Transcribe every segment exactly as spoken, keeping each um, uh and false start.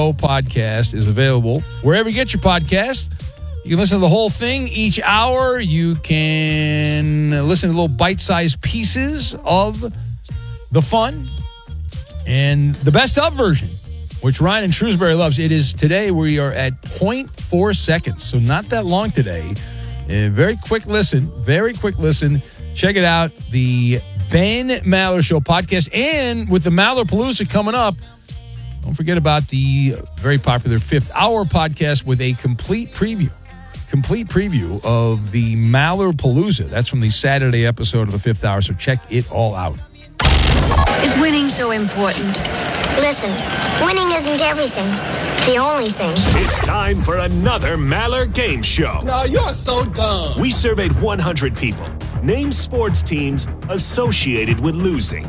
Show podcast is available wherever you get your podcast. You can listen to the whole thing each hour. You can listen to little bite-sized pieces of the fun. And the best of version, which Ryan in Shrewsbury loves, it is today we are at zero point four seconds. So not that long today. A very quick listen. Very quick listen. Check it out. The Ben Maller Show podcast. And with the Mallerpalooza coming up, don't forget about the very popular Fifth Hour podcast with a complete preview. Complete preview of the Mallerpalooza. That's from the Saturday episode of the Fifth Hour. So check it all out. Is winning so important? Listen, winning isn't everything. It's the only thing. It's time for another Maller Game Show. No, you're so dumb. We surveyed one hundred people. Name sports teams associated with losing.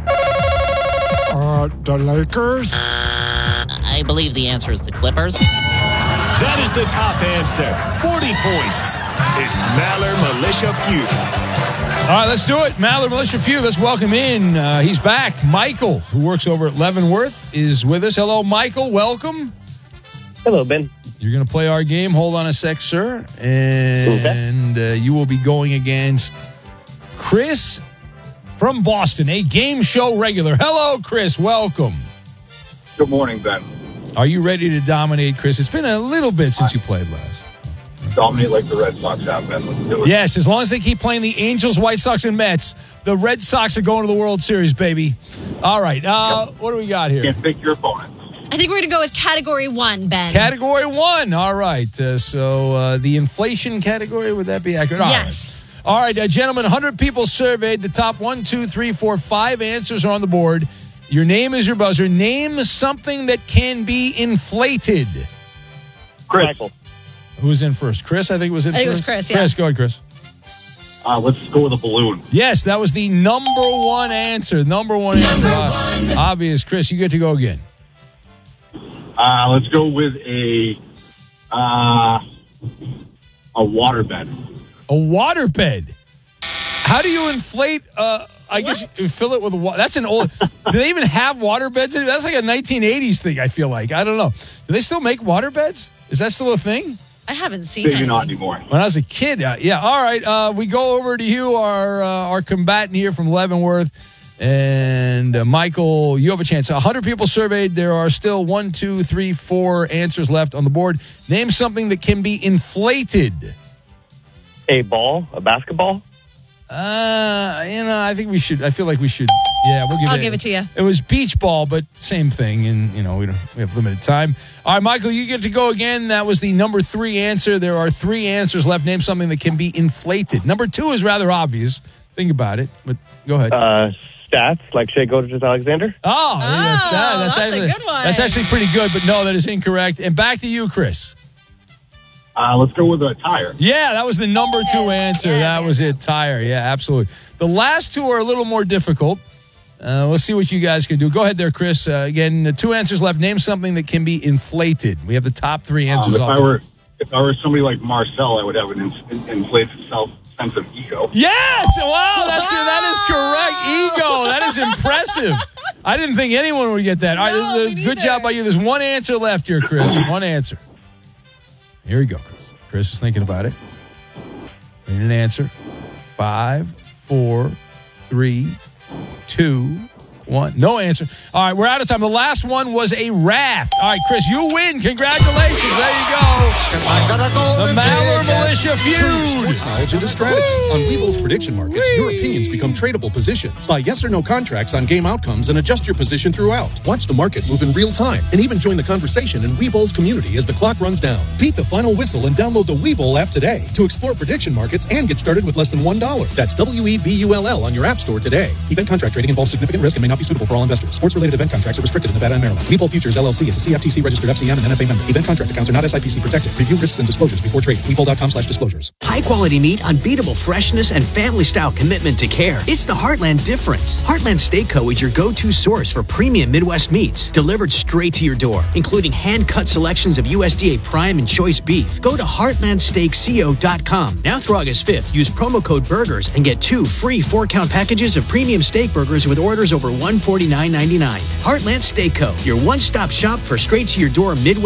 Uh, the Lakers? I believe the answer is the Clippers. That is the top answer. forty points. It's Maller Militia Feud. All right, let's do it. Maller Militia Feud. Let's welcome in. Uh, he's back. Michael, who works over at Leavenworth, is with us. Hello, Michael. Welcome. Hello, Ben. You're going to play our game. Hold on a sec, sir. And uh, you will be going against Chris from Boston, a game show regular. Hello, Chris. Welcome. Good morning, Ben. Are you ready to dominate, Chris? It's been a little bit since you played last. Dominate like the Red Sox have, Ben. Let's do it. Yes, as long as they keep playing the Angels, White Sox, and Mets, the Red Sox are going to the World Series, baby. All right. Uh, Yep. What do we got here? Can't pick your opponent. I think we're going to go with category one, Ben. Category one. All right. Uh, so uh, the inflation category, would that be accurate? All Yes. Right. All right, uh, gentlemen, one hundred people surveyed. The top one, two, three, four, five answers are on the board. Your name is your buzzer. Name something that can be inflated. Chris. Michael. Who was in first? Chris, I think was in I think it was first. Chris, yeah. Chris, go ahead, Chris. Uh, let's go with a balloon. Yes, that was the number one answer. Number one answer. Uh, obvious. Chris, you get to go again. Uh, let's go with a uh, a waterbed. A waterbed. How do you inflate? Uh, I guess you fill it with water. That's an old. Do they even have waterbeds? That's like a nineteen eighties thing. I feel like I don't know. Do they still make waterbeds? Is that still a thing? I haven't seen Maybe any. not anymore. When I was a kid, uh, yeah. All right, uh, we go over to you, our uh, our combatant here from Leavenworth, and uh, Michael. You have a chance. A hundred people surveyed. There are still one, two, three, four answers left on the board. Name something that can be inflated. A ball? A basketball? Uh, you know, I think we should. I feel like we should. Yeah, we'll give I'll it. give it to you. It was beach ball, but same thing. And you know, we don't. We have limited time. All right, Michael, you get to go again. That was the number three answer. There are three answers left. Name something that can be inflated. Number two is rather obvious. Think about it, but go ahead. Uh, stats, like Shea Gilgeous-Alexander? Oh, yes, Oh, that, that's a actually, good one. That's actually pretty good, but no, that is incorrect. And back to you, Chris. Uh, let's go with a tire. Yeah, that was the number two answer. Yeah, that yeah. was it, tire. Yeah, absolutely. The last two are a little more difficult. Uh, we'll see what you guys can do. Go ahead there, Chris. Uh, again, the two answers left. Name something that can be inflated. We have the top three Um, answers. if off I the- were if I were somebody like Marcel, I would have an in, inflated self sense of ego. Yes! Wow, that's that is correct. Ego. That is impressive. I didn't think anyone would get that. All right, No, this is- me good neither. job by you. There's one answer left here, Chris. One answer. Here we go, Chris. Chris is thinking about it. We need an answer. Five, four, three, two, one. No answer. All right, we're out of time. The last one was a raft. All right, Chris, you win. Congratulations. There you go. The Maller Militia Turn Feud. sports knowledge into strategy. On Webull's prediction markets, your opinions become tradable positions. Buy yes or no contracts on game outcomes and adjust your position throughout. Watch the market move in real time and even join the conversation in Webull's community as the clock runs down. Beat the final whistle and download the Webull app today to explore prediction markets and get started with less than one dollar. That's W E B U L L on your app store today. Event contract trading involves significant risk and may not be suitable for all investors. Sports-related event contracts are restricted in Nevada and Maryland. Webull Futures L L C is a C F T C-registered F C M and N F A member. Event contract accounts are not S I P C protected. Review risks and disclosures before trading. Webull.com slash disclosures. High-quality meat, unbeatable freshness, and family-style commitment to care. It's the Heartland difference. Heartland Steak Co. is your go-to source for premium Midwest meats, delivered straight to your door, including hand-cut selections of U S D A prime and choice beef. Go to heartland steak co dot com. Now through August fifth, use promo code BURGERS and get two free four-count packages of premium steak burgers with orders over one forty-nine ninety-nine. Heartland Steak Co., your one-stop shop for straight-to-your-door Midwest